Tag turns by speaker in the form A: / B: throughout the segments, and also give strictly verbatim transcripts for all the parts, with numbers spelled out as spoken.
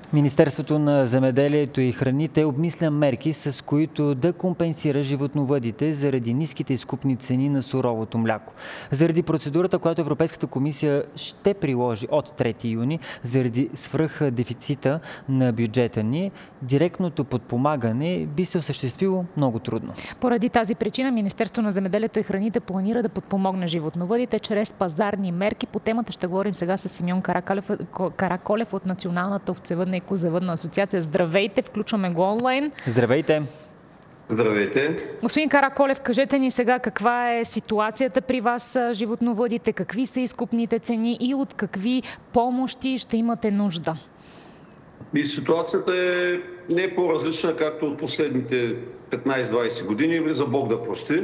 A: Министерството на земеделието и храните обмисля мерки, с които да компенсира животновъдите заради ниските изкупни цени на суровото мляко. Заради процедурата, която Европейската комисия ще приложи от трети юни, заради свръхдефицита на бюджета ни, директното подпомагане би се осъществило много трудно.
B: Поради тази причина Министерството на земеделието и храните планира да подпомогне животновъдите чрез пазарни мерки. По темата ще говорим сега с Симеон Караколев, Караколев от Националната овцевъдна и козевъдна асоциация. Здравейте, включваме го онлайн.
A: Здравейте!
C: Здравейте!
B: Господин Караколев, кажете ни сега каква е ситуацията при вас, животновъдите, какви са изкупните цени и от какви помощи ще имате нужда?
C: И ситуацията е не е по-различна, както от последните петнайсет-двайсет години, за Бог да прости.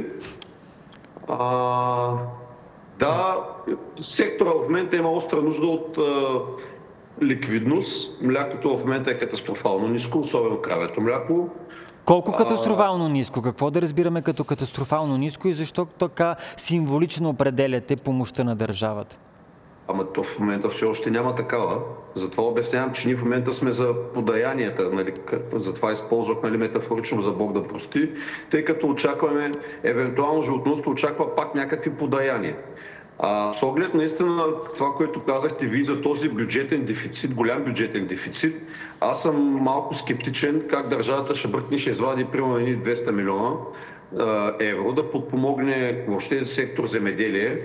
C: А, да, сектора в момента има остра нужда от а, ликвидност. Млякото в момента е катастрофално ниско, особено кравето мляко.
A: Колко катастрофално ниско? Какво да разбираме като катастрофално ниско и защо така символично определяте помощта на държавата?
C: Ама то в момента все още няма такава. Затова обяснявам, че ние в момента сме за подаянията. Нали? Затова използвах, нали, метафорично за Бог да прости, тъй като очакваме, евентуално животновъдството очаква пак някакви подаяния. А, с оглед наистина това, което казахте ви за този бюджетен дефицит, голям бюджетен дефицит, аз съм малко скептичен как държавата ще бръкне, ще извади примерно двеста милиона а, евро да подпомогне въобще сектор земеделие.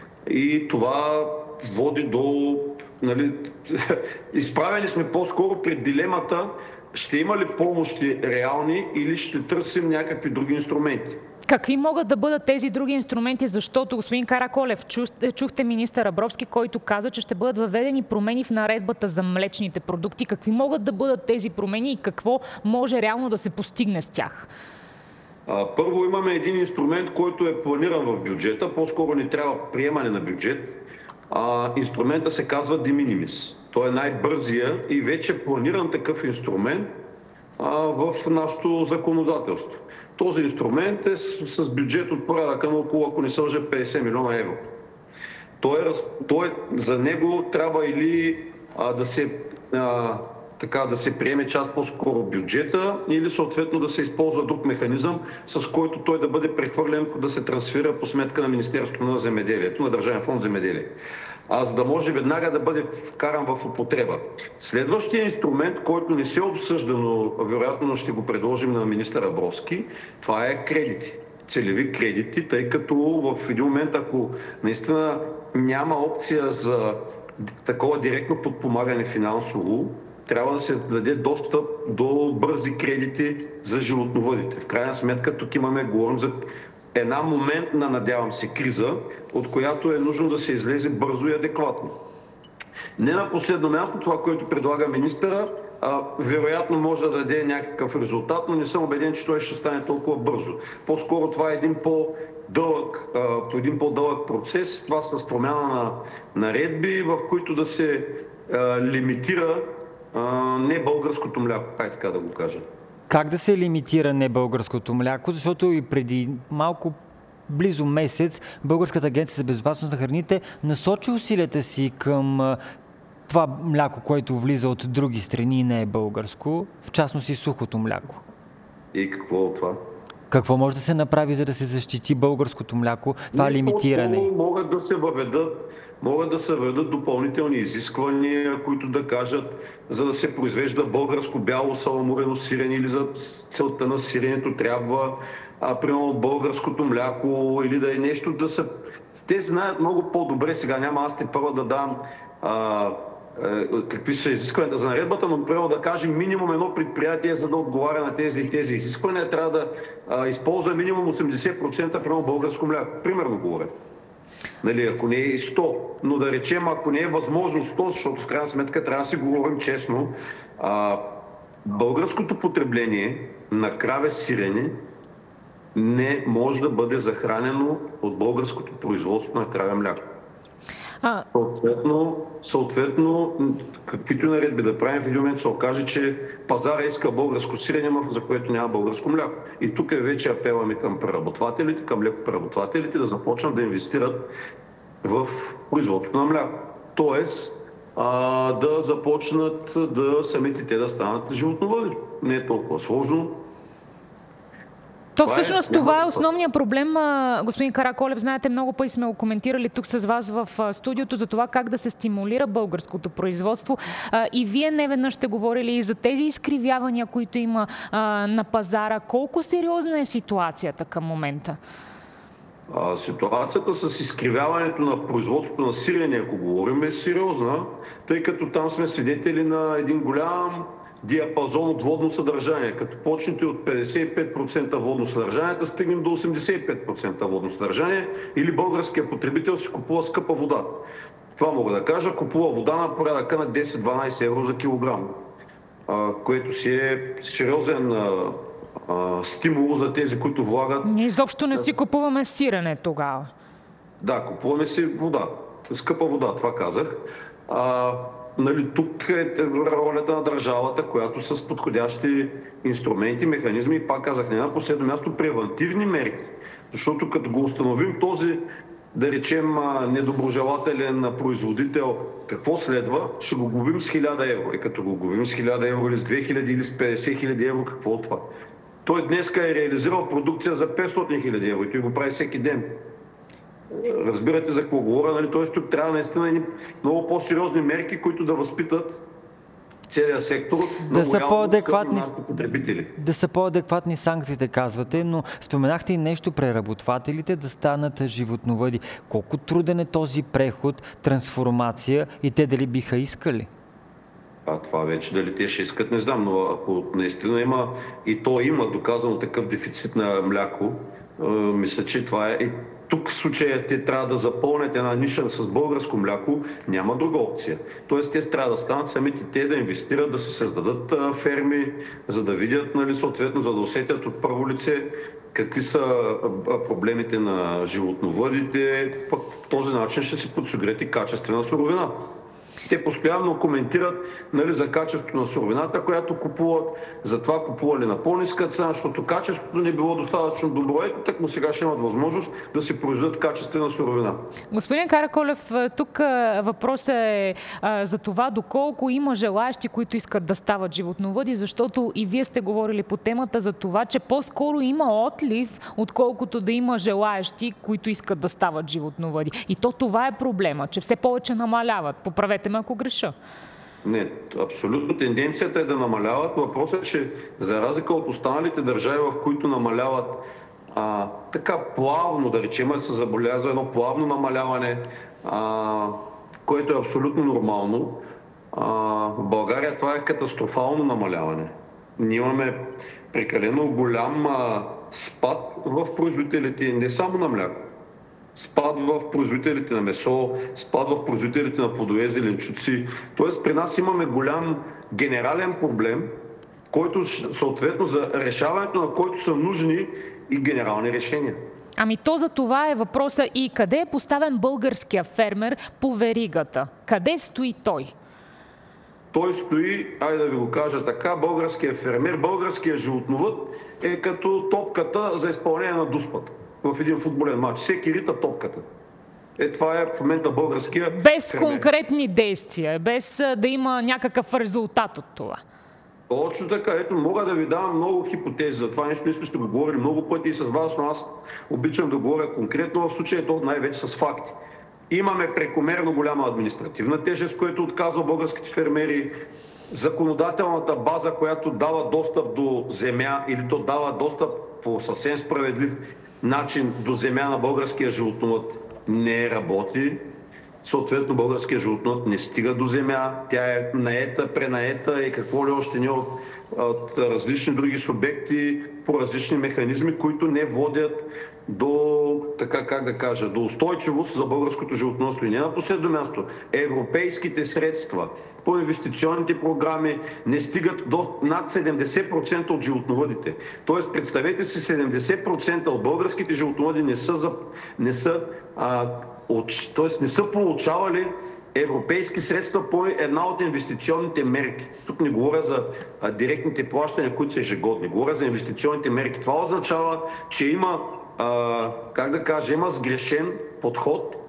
C: И това води до... Нали, изправени сме по-скоро пред дилемата, ще има ли помощи реални или ще търсим някакви други инструменти.
B: Какви могат да бъдат тези други инструменти? Защото, господин Караколев, чухте министър Абровски, който каза, че ще бъдат въведени промени в наредбата за млечните продукти. Какви могат да бъдат тези промени и какво може реално да се постигне с тях?
C: Първо имаме един инструмент, който е планиран в бюджета. По-скоро ни трябва приемане на бюджет. Инструмента се казва de minimis. Той е най-бързия и вече планиран такъв инструмент в нашето законодателство. Този инструмент е с, с бюджет от порядъка на около, ако не се лъжа, петдесет милиона евро. Той, е, той, за него трябва или а, да се а, така да се приеме част по-скоро бюджета или съответно да се използва друг механизъм, с който той да бъде прехвърлен, да се трансфера по сметка на Министерството на земеделието, на Държавен фонд земеделие. А за да може веднага да бъде вкаран в употреба. Следващия инструмент, който не се е обсъжда, но вероятно ще го предложим на министър Абровски, това е кредити. Целеви кредити, тъй като в един момент, ако наистина няма опция за такова директно подпомагане финансово, трябва да се даде достъп до бързи кредити за животновъдите. В крайна сметка тук имаме, говорим за една моментна, надявам се, криза, от която е нужно да се излезе бързо и адекватно. Не на последно място, това, което предлага министъра, а, вероятно може да даде някакъв резултат, но не съм убеден, че той ще стане толкова бързо. По-скоро това е един по-дълъг, а, един по-дълъг процес, това с промяна на наредби, в които да се а, лимитира а, не българското мляко, хай така да го кажа.
A: Как да се лимитира не българското мляко? Защото и преди малко близо месец Българската агенция за безопасност на храните насочи усилията си към това мляко, което влиза от други страни и не е българско, в частност и сухото мляко.
C: И какво от това?
A: Какво може да се направи, за да се защити българското мляко, това не, лимитиране?
C: Могат да се въведат, могат да се въведат допълнителни изисквания, които да кажат, за да се произвежда българско бяло саламурено сирене или за целта на сиренето трябва а, примерно българското мляко или да е нещо да са... Те знаят много по-добре сега, няма аз те първо да дам а, какви са изискванията за наредбата, но примерно да кажем минимум едно предприятие, за да отговаря на тези и тези изисквания, трябва да а, използва минимум осемдесет процента примерно българско мляко. Примерно говоря. Нали, ако не е сто, но да речем, ако не е възможно сто, защото в крайна сметка трябва да си говорим честно, а, българското потребление на краве сирене не може да бъде захранено от българското производство на краве мляко. А... Съответно, съответно, каквито наредби да правим, в един момент се окаже, че пазара иска българско сирене, за което няма българско мляко. И тук е вече апеламе към преработвателите, към млекопреработвателите да започнат да инвестират в производство на мляко. Тоест, а, да започнат да самите те да станат животновъди. Не е толкова сложно.
B: То всъщност това е основният проблем, господин Караколев. Знаете, много пъти сме го коментирали тук с вас в студиото за това как да се стимулира българското производство. И вие неведнъж сте говорили и за тези изкривявания, които има на пазара. Колко сериозна е ситуацията към момента?
C: Ситуацията с изкривяването на производството на сирене, ако говорим, е сериозна, тъй като там сме свидетели на един голям диапазон от водно съдържание. Като почнете от петдесет и пет процента водно съдържание, да стигнем до осемдесет и пет процента водно съдържание, или българският потребител си купува скъпа вода. Това мога да кажа, купува вода на порядъка на десет-дванадесет евро за килограм, което си е сериозен стимул за тези, които влагат.
B: Ние изобщо не си купуваме сирене тогава.
C: Да, купуваме си вода. Скъпа вода, това казах. А, нали, тук е ролята на държавата, която с подходящи инструменти, механизми, и пак казах, не на последно място, превантивни мерки. Защото като го установим този, да речем, недоброжелателен производител, какво следва? Ще го губим с хиляда евро. И като го губим с хиляда евро или с две хиляди или с петдесет хиляди евро, какво от това? Той днеска е реализирал продукция за петстотин хиляди евро и той го прави всеки ден. Разбирате за какво говоря, нали? Тоест тук трябва наистина и много по-сериозни мерки, които да възпитат целият сектор
A: да са по-адекватни,
C: потребители.
A: Да са по-адекватни санкциите, казвате, но споменахте и нещо, преработвателите да станат животновъди. Колко труден е този преход, трансформация и те дали биха искали?
C: А това вече дали те ще искат, не знам, но ако наистина има и то има доказано такъв дефицит на мляко, мисля, че това е. Тук в случая те трябва да запълнят една ниша с българско мляко, няма друга опция. Тоест те трябва да станат самите те да инвестират, да се създадат а, ферми, за да видят, нали, съответно, за да усетят от първо лице какви са проблемите на животновъдите. Пък по този начин ще се подсигурят и качествена суровина. Те постоянно коментират, нали, за качеството на суровината, която купуват, затова купували на по-ниска цена, защото качеството не било достатъчно добро. Ето так му сега ще имат възможност да се произведат качествена суровина.
B: Господин Караколев, тук въпросът е а, за това доколко има желаещи, които искат да стават животновъди, защото и вие сте говорили по темата за това, че по-скоро има отлив, отколкото да има желаещи, които искат да стават животновъди. И то това е проблема, че все повече намаляват. Поправете ме, ако греша.
C: Не, абсолютно тенденцията е да намаляват. Въпросът е, че за разлика от останалите държави, в които намаляват а, така плавно, да речем, се заболязва едно плавно намаляване, а, което е абсолютно нормално. А, в България това е катастрофално намаляване. Ние имаме прекалено голям а, спад в производителите, не само на мляко. Спад в производителите на месо, спад в производителите на плодове, зеленчуци. Тоест при нас имаме голям генерален проблем, който съответно за решаването на който са нужни и генерални решения.
B: Ами то за това е въпроса и къде е поставен българския фермер по веригата? Къде стои той?
C: Той стои, айде да ви го кажа така, българския фермер, българския животновъд е като топката за изпълнение на дуспата в един футболен матч. Всеки рита топката. Е, това е в момента българския
B: Без
C: фермер.
B: конкретни действия, без да има някакъв резултат от това.
C: Точно така. Ето, мога да ви давам много хипотези за това нещо. Ние сме го говорили много пъти и с вас, но аз обичам да говоря конкретно в случая, то най-вече с факти. Имаме прекомерно голяма административна тежест, което отказва българските фермери. Законодателната база, която дава достъп до земя или то дава достъп по съвсем справедлив начин до земя на българския животновъд, не работи. Съответно, българския животновъд не стига до земя, тя е наета, пренаета и какво ли още не от, от различни други субекти по различни механизми, които не водят до, така как да кажа, до устойчивост за българското животновъдство. И не на последно място, европейските средства по инвестиционните програми не стигат до над седемдесет процента от животновъдите. Тоест, представете си, седемдесет процента от българските животновъди не са, за, не са, а, от, тоест не са получавали европейски средства по една от инвестиционните мерки. Тук не говоря за а, директните плащания, които са ежегодни. Говоря за инвестиционните мерки. Това означава, че има, а, как да кажа, има сгрешен подход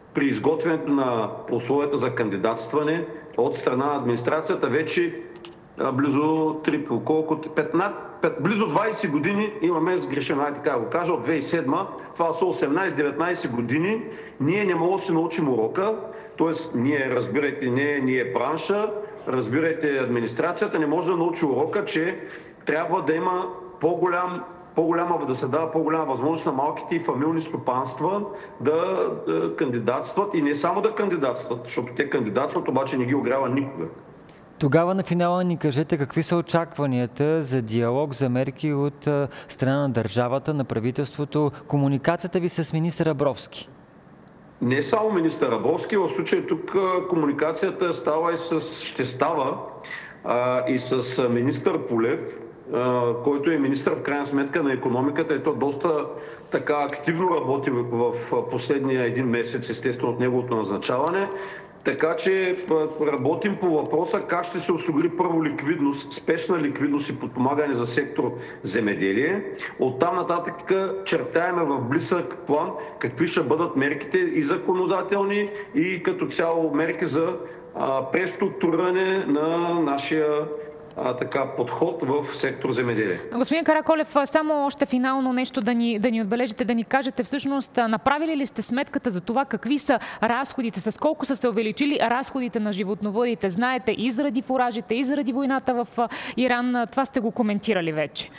C: при изготвянето на условията за кандидатстване от страна на администрацията вече близо три, колко, петнайсет, близо двайсет години имаме сгрешено, ай така го кажа, от две хиляди и седма, това са осемнайсет-деветнайсет години, ние не можем да си научим урока, т.е. ние, разбирайте, не ние бранша, разбирайте администрацията, не може да научи урока, че трябва да има по-голям по-голяма, да се дава по-голяма възможност на малките и фамилни стопанства да, да кандидатстват и не само да кандидатстват, защото те кандидатстват, обаче не ги огрява никога.
A: Тогава на финала ни кажете какви са очакванията за диалог, за мерки от страна на държавата, на правителството, комуникацията ви с министър Абровски?
C: Не само министър Абровски, в случая тук комуникацията става и с, ще става а, и с министър Пулев, който е министър в крайна сметка на икономиката и то доста така активно работи в последния един месец, естествено от неговото назначаване. Така че работим по въпроса как ще се осигури първо ликвидност, спешна ликвидност и подпомагане за сектор земеделие. Оттам нататък чертаеме в близък план какви ще бъдат мерките и законодателни и като цяло мерки за преструктуриране на нашия А, така, подход в сектор земеделие.
B: Господин Караколев, само още финално нещо да ни, да ни отбележите, да ни кажете всъщност, направили ли сте сметката за това какви са разходите, с колко са се увеличили разходите на животновъдите? Знаете, и заради фуражите, и заради войната в Иран, това сте го коментирали вече.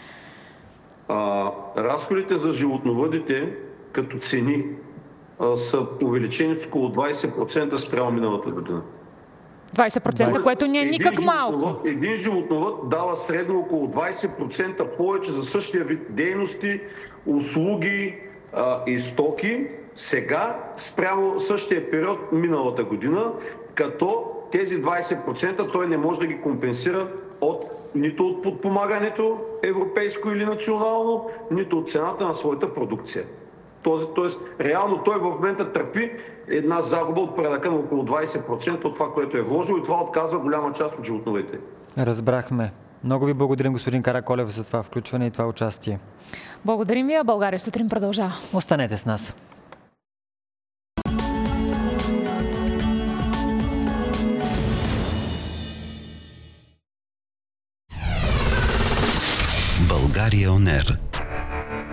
C: А, разходите за животновъдите като цени а, са увеличени с около двайсет процента спрямо миналата година.
B: двайсет процента, което не е никак
C: един
B: малко.
C: Един животновъд дава средно около двайсет процента повече за същия вид дейности, услуги а, и стоки сега спрямо същия период миналата година, като тези двайсет процента той не може да ги компенсира от нито от подпомагането европейско или национално, нито от цената на своята продукция. Тоест, реално той в момента търпи една загуба от порядъка на около двайсет процента от това, което е вложил и това отказва голяма част от животновете.
A: Разбрахме. Много ви благодарим, господин Караколев, за това включване и това участие.
B: Благодарим ви, а България сутрин продължава.
A: Останете с нас.
D: България он ер